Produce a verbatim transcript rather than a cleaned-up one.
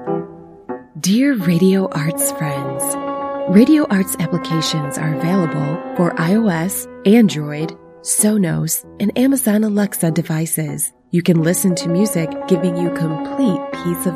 Dear Radio Arts friends, Radio Arts applications are available for iOS, Android, Sonos, and Amazon Alexa devices. You can listen to music giving you complete peace of